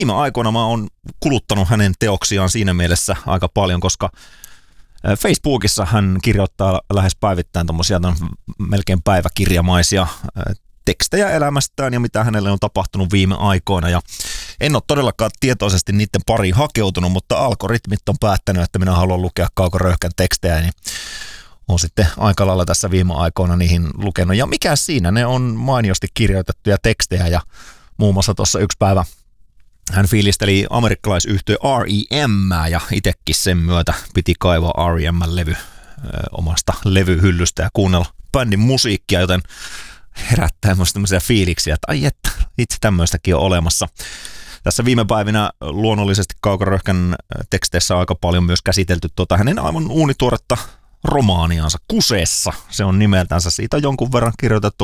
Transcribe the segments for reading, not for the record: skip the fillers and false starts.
viime aikoina mä oon kuluttanut hänen teoksiaan siinä mielessä aika paljon, koska Facebookissa hän kirjoittaa lähes päivittäin tommosia melkein päiväkirjamaisia tekstejä elämästään ja mitä hänelle on tapahtunut viime aikoina. Ja en ole todellakaan tietoisesti niiden pariin hakeutunut, mutta algoritmit on päättänyt, että minä haluan lukea Kauko Röyhkän tekstejä, niin on sitten aika lailla tässä viime aikoina niihin lukenut. Ja mikä siinä, ne on mainiosti kirjoitettuja tekstejä ja muun muassa tuossa yksi päivä hän fiilisteli amerikkalaisyhtiö R.E.M. ja itsekin sen myötä piti kaivaa R.E.M.-levy omasta levyhyllystä ja kuunnella bändin musiikkia, joten herättää myös tämmöisiä fiiliksiä, että ai että, itse tämmöistäkin on olemassa. Tässä viime päivinä luonnollisesti Kauko Röyhkän teksteissä aika paljon myös käsitelty hänen aivan uunituoretta romaaniansa Kuseessa. Se on nimeltänsä, siitä on jonkun verran kirjoitettu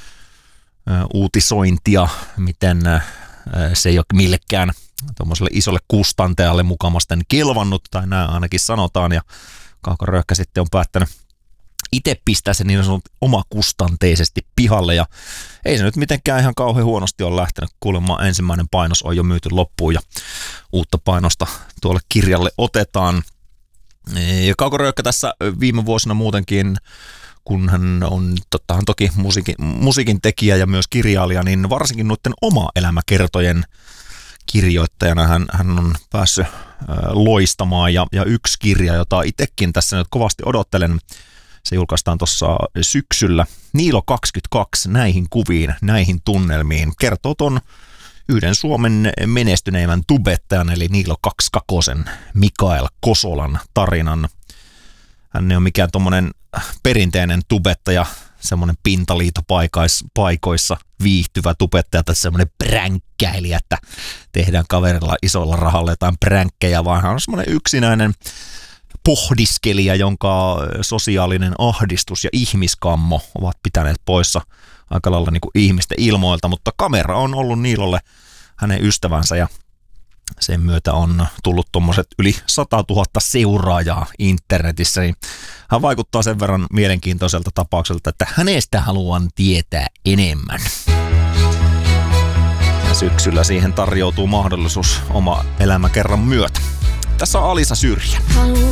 uutisointia, miten se ei ole millekään tuommoiselle isolle kustantajalle mukamasten kelvannut, tai näin ainakin sanotaan, ja Kauko Röyhkä sitten on päättänyt itse pistää se niin sanottu omakustanteisesti pihalle, ja ei se nyt mitenkään ihan kauhean huonosti ole lähtenyt. Kuulemma ensimmäinen painos on jo myyty loppuun, ja uutta painosta tuolle kirjalle otetaan. Ja Kauko Röyhkä tässä viime vuosina muutenkin, kun hän on toki musiikin tekijä ja myös kirjailija, niin varsinkin noiden oma-elämäkertojen kirjoittajana hän on päässyt loistamaan. Ja yksi kirja, jota itsekin tässä nyt kovasti odottelen, se julkaistaan tuossa syksyllä. Niilo 22, näihin kuviin, näihin tunnelmiin. Kertoo ton yhden Suomen menestyneimmän tubettajan, eli Niilo 22 Mikael Kosolan tarinan. Hän ei ole mikään tommonen perinteinen tubettaja, semmoinen pintaliitopaikoissa viihtyvä tubettaja tai semmoinen pränkkäilijä, että tehdään kaverilla isolla rahalla jotain pränkkejä, vaan hän on semmoinen yksinäinen pohdiskelija, jonka sosiaalinen ahdistus ja ihmiskammo ovat pitäneet poissa aika lailla niin kuin ihmisten ilmoilta, mutta kamera on ollut Niilolle hänen ystävänsä ja sen myötä on tullut tuommoiset yli 100 000 seuraajaa internetissä, niin hän vaikuttaa sen verran mielenkiintoiselta tapaukselta, että hänestä haluan tietää enemmän. Ja syksyllä siihen tarjoutuu mahdollisuus oma elämäkerran myötä. Tässä on Alisa Syrjä.